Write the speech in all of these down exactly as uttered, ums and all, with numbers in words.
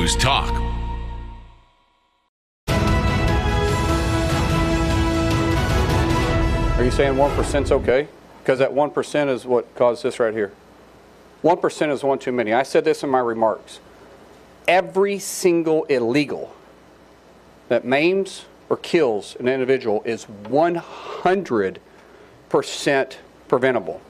News Talk. Are you saying one percent is okay? Because that one percent is what caused this right here. one percent is one too many. I said this in my remarks. Every single illegal that maims or kills an individual is one hundred percent preventable.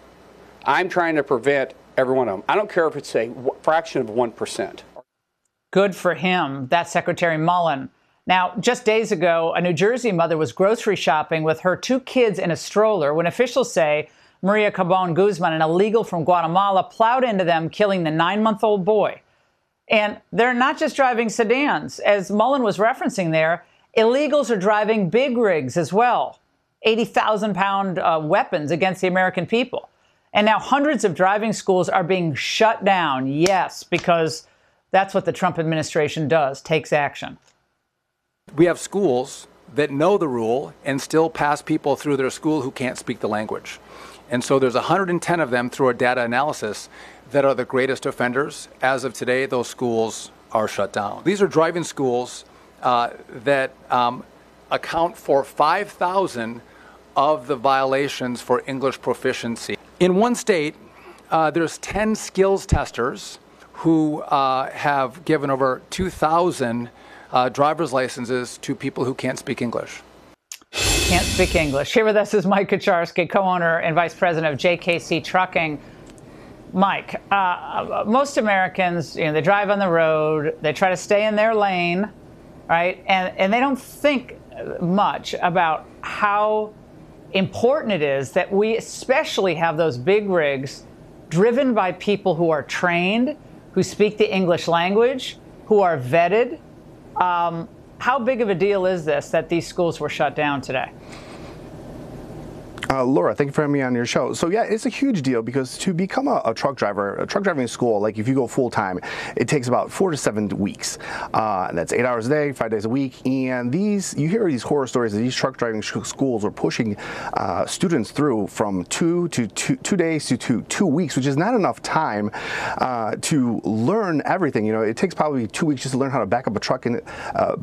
I'm trying to prevent every one of them. I don't care if it's a fraction of one percent. Good for him. That's Secretary Mullen. Now, just days ago, a New Jersey mother was grocery shopping with her two kids in a stroller when officials say Maria Cabon Guzman, an illegal from Guatemala, plowed into them, killing the nine-month-old boy. And they're not just driving sedans. As Mullen was referencing there, illegals are driving big rigs as well, eighty thousand pound uh, weapons against the American people. And now hundreds of driving schools are being shut down, yes, because that's what the Trump administration does, takes action. We have schools that know the rule and still pass people through their school who can't speak the language. And so there's one hundred ten of them through our data analysis that are the greatest offenders. As of today, those schools are shut down. These are driving schools uh, that um, account for five thousand of the violations for English proficiency. In one state, uh, there's ten skills testers who uh, have given over two thousand Uh, driver's licenses to people who can't speak English. Can't speak English. Here with us is Mike Kucharski, co-owner and vice president of J K C Trucking. Mike, uh, most Americans, you know, they drive on the road, they try to stay in their lane, right? And, and they don't think much about how important it is that we especially have those big rigs driven by people who are trained, who speak the English language, who are vetted. Um, how big of a deal is this that these schools were shut down today? Uh, Laura, thank you for having me on your show. So yeah, it's a huge deal because to become a, a truck driver, a truck driving school, like if you go full time, it takes about four to seven weeks. Uh, and that's eight hours a day, five days a week. And these, you hear these horror stories that these truck driving sh- schools are pushing uh, students through from two to two, two days to two, two weeks, which is not enough time uh, to learn everything. You know, it takes probably two weeks just to learn how to back up a truck and uh,